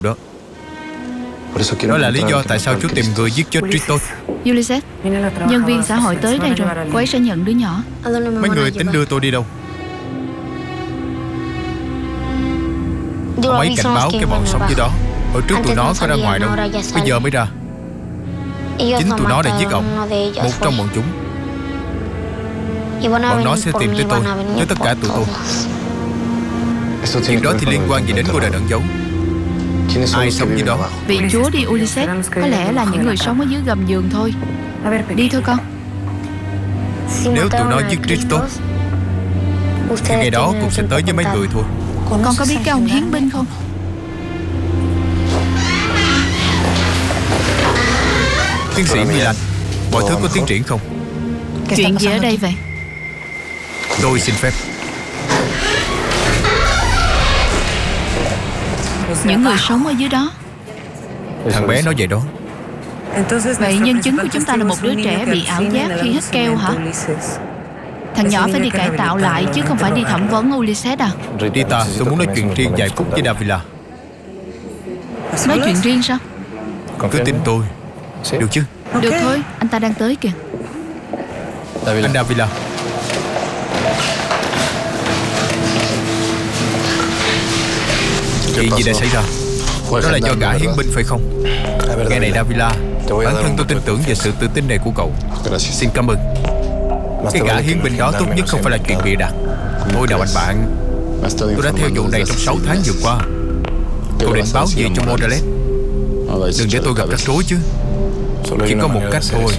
đó. Đó là lý do tại sao chú tìm người giết chết Christos. Ulysses, nhân viên xã hội tới đây rồi. Cô ấy sẽ nhận đứa nhỏ. Mấy người tính đưa tôi đi đâu? Ông ấy cảnh báo cái bọn sống dưới đó. Hồi trước tụi nó có ra ngoài đâu, bây giờ mới ra. Chính tụi nó đã giết ông, một trong bọn chúng. Bọn nó sẽ tìm tới tôi, tới tất cả tụi tôi. Chuyện đó thì liên quan gì đến ngôi đền ẩn giấu? Ai sống dưới đó? Vị chúa đi Ulysses. Có lẽ là những người sống ở dưới gầm giường thôi. Đi thôi con. Nếu tụi nó giết Christos thì ngày đó cũng sẽ tới với mấy người thôi. Con có biết cái ông hiến binh không? Tiến sĩ Milan, mọi thứ có tiến triển không? Chuyện gì ở đây vậy? Tôi xin phép. Những người sống ở dưới đó. Thằng bé nói vậy đó. Vậy nhân chứng của chúng ta là một đứa trẻ bị ảo giác khi hít keo hả? Thằng nhỏ phải đi cải tạo lại chứ không phải đi thẩm vấn Ulysses à? Rita, tôi muốn nói chuyện riêng vài phút với Davila. Nói chuyện riêng sao? Cứ tin tôi, được chứ? Được thôi, anh ta đang tới kìa. Anh Davila, chuyện gì đã xảy ra? Đó là do gã hiến binh phải không? Nghe này Davila, bản thân tôi tin tưởng vào sự tự tin này của cậu. Xin cảm ơn. Cái gã hiến binh đó tốt nhất không phải là chuyện bịa đặt. Thôi nào anh bạn, tôi đã theo vụ này trong 6 tháng vừa qua. Cậu định báo về cho Morales. Đừng để tôi gặp rắc rối chứ. Chỉ có một cách thôi.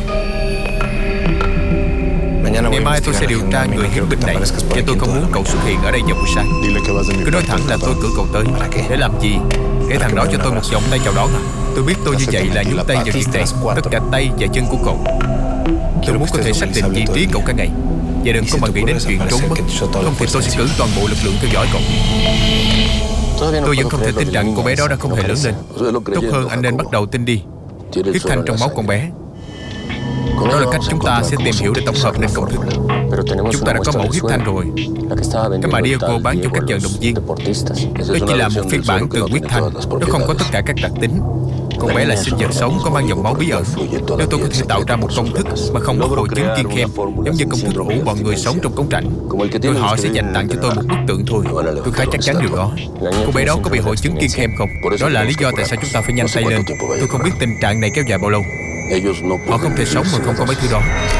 Ngày mai tôi sẽ điều tra người hiến binh này, và tôi không muốn cậu xuất hiện ở đây vào buổi sáng. Cứ nói thẳng là tôi cử cậu tới. Để làm gì? Để thằng đó cho tôi một vòng tay chào đón à? Tôi biết tôi như vậy là nhúng tay vào việc này, tất cả tay và chân của cậu. Tôi muốn có thể xác định vị trí cậu cả ngày. Và đừng có mà nghĩ đến chuyện trốn mất. Không thì tôi sẽ cử toàn bộ lực lượng theo dõi cậu. Tôi vẫn không thể tin rằng cô bé đó đã không hề lớn lên. Tốt hơn anh nên bắt đầu tin đi. Huyết thanh trong máu con bé. Đó là cách chúng ta sẽ tìm hiểu để tổng hợp nên công thức. Chúng ta đã có mẫu huyết thanh rồi. Cái mà Diego bán cho các vận động viên, đó chỉ là một phiên bản từ huyết thanh. Nó không có tất cả các đặc tính. Con bé là sinh vật sống có mang dòng máu bí ẩn. Nếu tôi có thể tạo ra một công thức mà không có hội chứng kiêng khem, giống như công thức ủ bọn người sống trong cống rãnh, rồi họ sẽ dành tặng cho tôi một bức tượng thôi. Tôi khá chắc chắn điều đó. Cô bé đó có bị hội chứng kiêng khem không? Đó là lý do tại sao chúng ta phải nhanh tay lên. Tôi không biết tình trạng này kéo dài bao lâu. Họ không thể sống mà không có mấy thứ đó.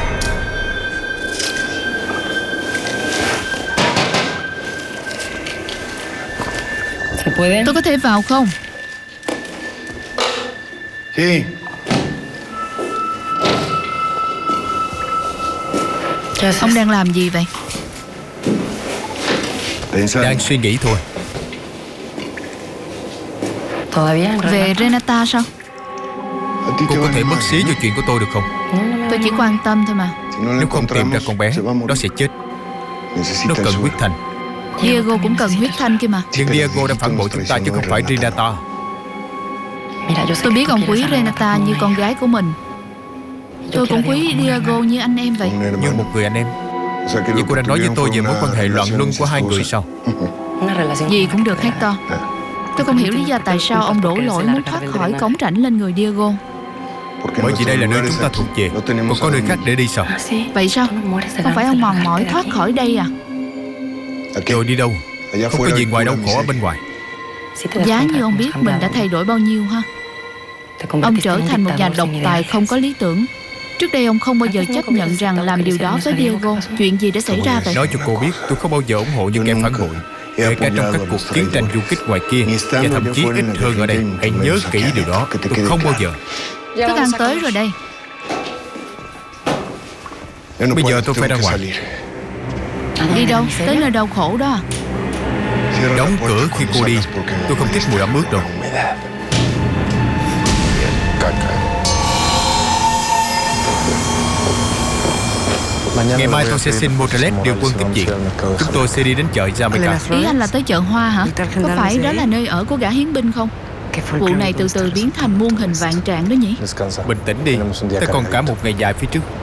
Tôi có thể vào không? Ông đang làm gì vậy? Đang suy nghĩ thôi. Về Renata sao? Cô có thể bất xí cho chuyện của tôi được không? Tôi chỉ quan tâm thôi mà. Nếu không tìm ra con bé, nó sẽ chết. Nó cần huyết thanh. Diego cũng cần huyết thanh kia mà. Nhưng Diego đã phản bội chúng ta chứ không phải Renata. Tôi biết ông quý Renata như con gái của mình. Tôi cũng quý Diego như anh em vậy. Như một người anh em. Vậy cô đang nói với tôi về mối quan hệ loạn luân của hai người sao? Gì cũng được Hector. Tôi không hiểu lý do tại sao ông đổ lỗi muốn thoát khỏi cống rãnh lên người Diego. Bởi vì đây là nơi chúng ta thuộc về, còn có nơi khác để đi sao? Vậy sao? Không phải ông mòn mỏi thoát khỏi đây à? Rồi đi đâu? Không có gì ngoài đau khổ ở bên ngoài. Giá như ông biết mình đã thay đổi bao nhiêu ha. Ông trở thành một nhà độc tài không có lý tưởng. Trước đây ông không bao giờ chấp nhận rằng làm điều đó với Diego. Chuyện gì đã xảy ra vậy? Nói cho cô biết, tôi không bao giờ ủng hộ những kẻ phản bội, kể cả trong các cuộc chiến tranh du kích ngoài kia, và thậm chí ít hơn ở đây. Hãy nhớ kỹ điều đó. Tôi không bao giờ. Thức ăn tới rồi đây. Bây giờ tôi phải ra ngoài. Đi đâu? Tới nơi đau khổ đó à? Đóng cửa khi cô đi. Tôi không thích mùi ẩm ướt đâu. Ngày mai tôi sẽ xin Morales điều quân tiếp viện. Chúng tôi sẽ đi đến chợ Jamaica. Ý anh là tới chợ hoa hả? Có phải đó là nơi ở của gã hiến binh không? Vụ này từ từ biến thành muôn hình vạn trạng đó nhỉ? Bình tĩnh đi. Ta còn cả một ngày dài phía trước.